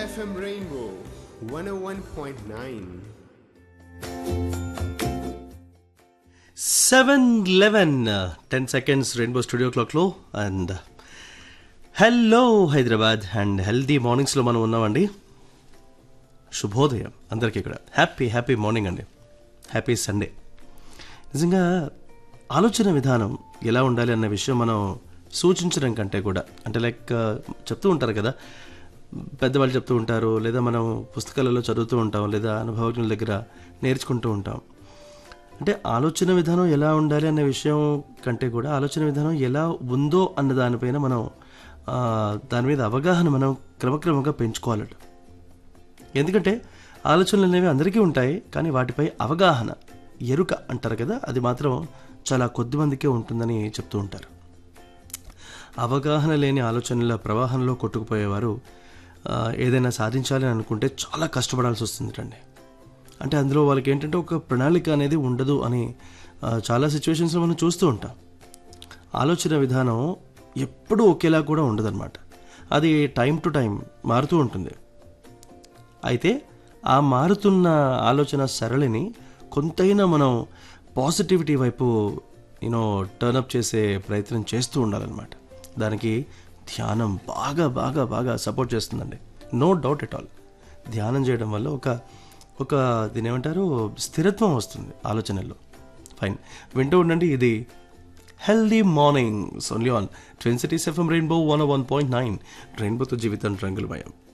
FM Rainbow 101.9. 7:11 10 seconds rainbow studio క్లాక్లో and hello Hyderabad and healthy మార్నింగ్స్లో మనం ఉన్నామండి. శుభోదయం అందరికీ ఇక్కడ. హ్యాపీ మార్నింగ్ అండి. Happy Sunday. నిజంగా ఆలోచన విధానం ఎలా ఉండాలి అన్న విషయం మనం సూచించడం కంటే కూడా, అంటే లైక్ చెప్తూ ఉంటారు కదా, పెద్దవాళ్ళు చెప్తూ ఉంటారు, లేదా మనం పుస్తకాలలో చదువుతూ ఉంటాం, లేదా అనుభవజ్ఞుల దగ్గర నేర్చుకుంటూ ఉంటాం. అంటే ఆలోచన విధానం ఎలా ఉండాలి అనే విషయం కంటే కూడా ఆలోచన విధానం ఎలా ఉందో అన్న దానిపైన మనం దాని మీద అవగాహన మనం క్రమక్రమంగా పెంచుకోవాలట. ఎందుకంటే ఆలోచనలు అనేవి అందరికీ ఉంటాయి, కానీ వాటిపై అవగాహన, ఎరుక అంటారు కదా, అది మాత్రం చాలా కొద్ది మందికే ఉంటుందని చెప్తూ ఉంటారు. అవగాహన లేని ఆలోచనల ప్రవాహంలో కొట్టుకుపోయేవారు ఏదైనా సాధించాలి అని అనుకుంటే చాలా కష్టపడాల్సి వస్తుందండి. అంటే అందులో వాళ్ళకి ఏంటంటే ఒక ప్రణాళిక అనేది ఉండదు అని చాలా సిచ్యువేషన్స్లో మనం చూస్తూ ఉంటాం. ఆలోచన విధానం ఎప్పుడూ ఒకేలా కూడా ఉండదన్నమాట. అది టైం టు టైం మారుతూ ఉంటుంది. అయితే ఆ మారుతున్న ఆలోచన సరళిని కొంతైనా మనం పాజిటివిటీ వైపు టర్నప్ చేసే ప్రయత్నం చేస్తూ ఉండాలన్నమాట. దానికి ధ్యానం బాగా బాగా బాగా సపోర్ట్ చేస్తుందండి. No doubt at all. ధ్యానం చేయడం వల్ల ఒక దీని ఏమంటారు, స్థిరత్వం వస్తుంది ఆలోచనల్లో. ఫైన్, వింటూ ఉండండి. ఇది healthy mornings only on twin cities FM rainbow 101.9. రెయిన్బోతో జీవితం రంగులమయం.